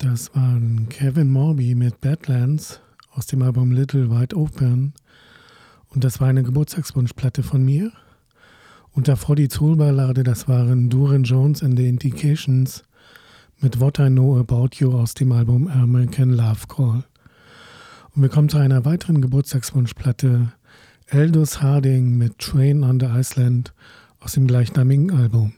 Das waren Kevin Morby mit Badlands aus dem Album Little Wide Open. Und das war eine Geburtstagswunschplatte von mir. Und davor die Soul-Ballade, das waren Duran Jones and the Indications mit What I Know About You aus dem Album American Love Call. Und wir kommen zu einer weiteren Geburtstagswunschplatte, Aldous Harding mit Train on the Iceland aus dem gleichnamigen Album.